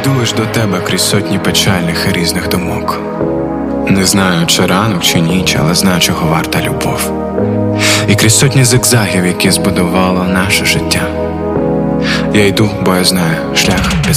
йду лиш до тебе крізь сотні печальних і різних думок. Не знаю, чи ранок, чи ніч, але знаю, чого варта любов. І крізь сотні зигзагів, які збудувало наше життя, я йду, бо я знаю, шлях